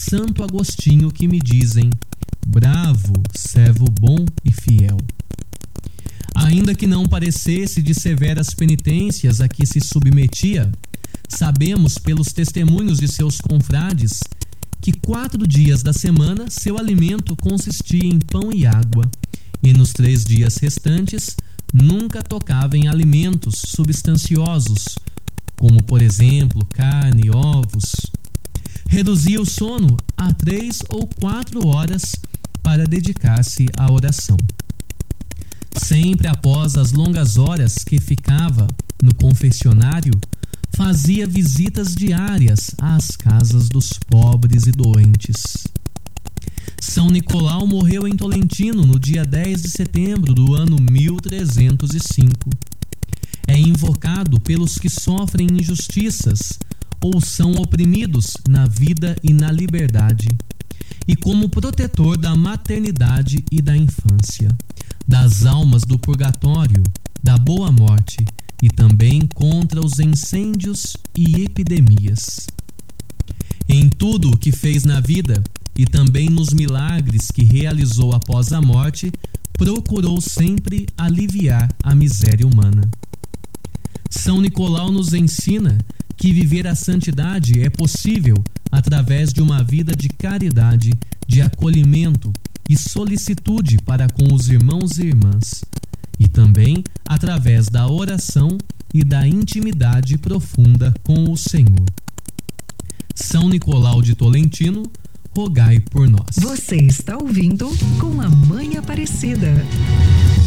Santo Agostinho, que me dizem: bravo, servo bom e fiel. Ainda que não parecesse de severas penitências a que se submetia, sabemos pelos testemunhos de seus confrades que 4 dias da semana seu alimento consistia em pão e água, e nos 3 dias restantes nunca tocava em alimentos substanciosos, como por exemplo carne e ovos. Reduzia o sono a 3 ou 4 horas para dedicar-se à oração. Sempre após as longas horas que ficava no confessionário, fazia visitas diárias às casas dos pobres e doentes. São Nicolau morreu em Tolentino no dia 10 de setembro do ano 1305. É invocado pelos que sofrem injustiças ou são oprimidos na vida e na liberdade, e como protetor da maternidade e da infância, das almas do purgatório, da boa morte e também contra os incêndios e epidemias. Em tudo o que fez na vida e também nos milagres que realizou após a morte, procurou sempre aliviar a miséria humana. São Nicolau nos ensina que viver a santidade é possível através de uma vida de caridade, de acolhimento e solicitude para com os irmãos e irmãs, e também através da oração e da intimidade profunda com o Senhor. São Nicolau de Tolentino, rogai por nós. Você está ouvindo Com a Mãe Aparecida.